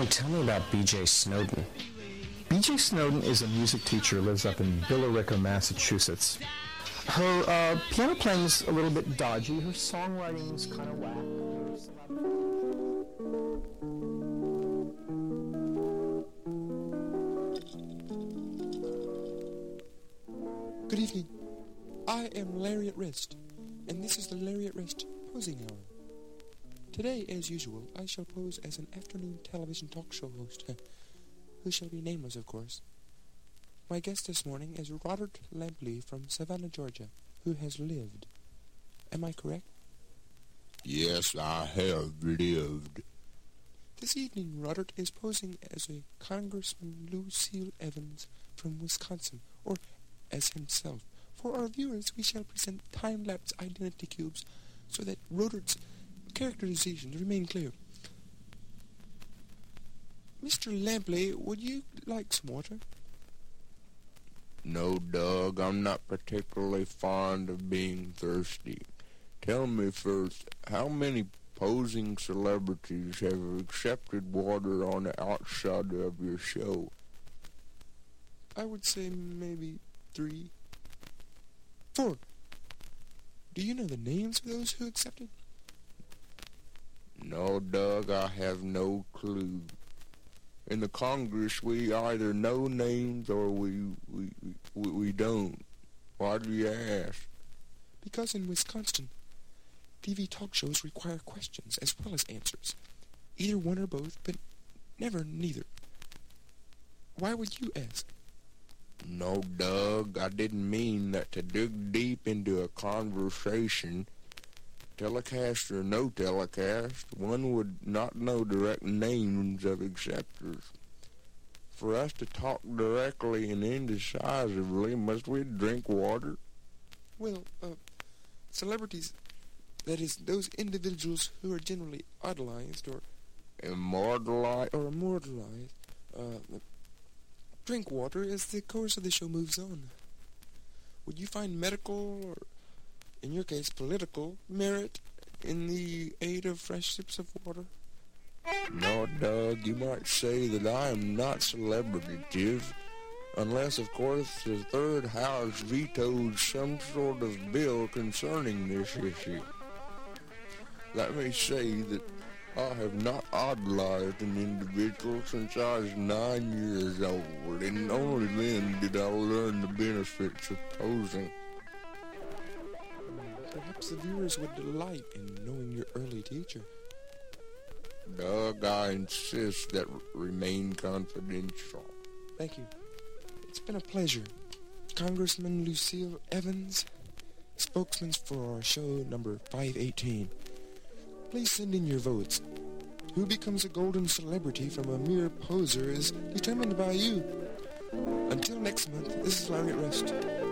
tell me about B.J. Snowden. B.J. Snowden is a music teacher who lives up in Billerica, Massachusetts. Her piano playing's a little bit dodgy. Her songwriting's kind of whack. Good evening. I am Larry at Rest, and this is the Larry at Rest posing hour. Today, as usual, I shall pose as an afternoon television talk show host, who shall be nameless, of course. My guest this morning is Roderick Lampley from Savannah, Georgia, who has lived. Am I correct? Yes, I have lived. This evening, Roderick is posing as a Congressman Lucille Evans from Wisconsin, or as himself. For our viewers, we shall present time-lapse identity cubes so that Roderick's characterizations remain clear. Mr. Lampley, would you like some water? No, Doug, I'm not particularly fond of being thirsty. Tell me first, how many posing celebrities have accepted water on the outside of your show? I would say maybe 3, 4. Do you know the names of those who accepted? No, Doug, I have no clue. In the Congress, we either know names or we don't. Why do you ask? Because in Wisconsin, TV talk shows require questions as well as answers. Either one or both, but never neither. Why would you ask? No, Doug, I didn't mean that to dig deep into a conversation. Telecast or no telecast, one would not know direct names of acceptors. For us to talk directly and indecisively, must we drink water? Well, celebrities, that is, those individuals who are generally idolized or immortalized, drink water as the course of the show moves on. Would you find medical or, in your case, political merit in the aid of fresh sips of water? No, Doug, you might say that I am not celebritative, unless, of course, the third house vetoes some sort of bill concerning this issue. Let me say that I have not idolized an individual since I was 9 years old, and only then did I learn the benefits of posing. Perhaps the viewers would delight in knowing your early teacher. Doug, I insist that remain confidential. Thank you. It's been a pleasure. Congressman Lucille Evans, spokesman for our show number 518. Please send in your votes. Who becomes a golden celebrity from a mere poser is determined by you. Until next month, this is Larry at Rest.